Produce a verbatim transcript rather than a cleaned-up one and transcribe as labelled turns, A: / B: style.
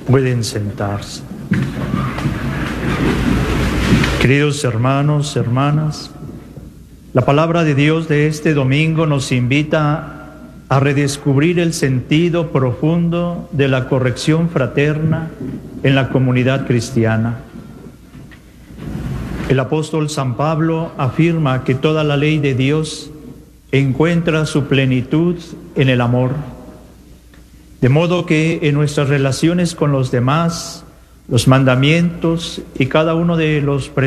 A: Pueden sentarse. Queridos hermanos, hermanas, la palabra de Dios de este domingo nos invita a redescubrir el sentido profundo de la corrección fraterna en la comunidad cristiana. El apóstol San Pablo afirma que toda la ley de Dios encuentra su plenitud en el amor. De modo que en nuestras relaciones con los demás, los mandamientos y cada uno de los